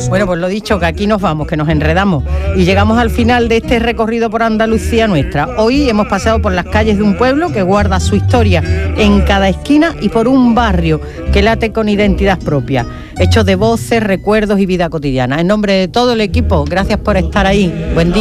Bueno, pues lo dicho, que aquí nos vamos, que nos enredamos y llegamos al final de este recorrido por Andalucía nuestra. Hoy hemos pasado por las calles de un pueblo que guarda su historia en cada esquina y por un barrio que late con identidad propia, hecho de voces, recuerdos y vida cotidiana. En nombre de todo el equipo, gracias por estar ahí. Buen día.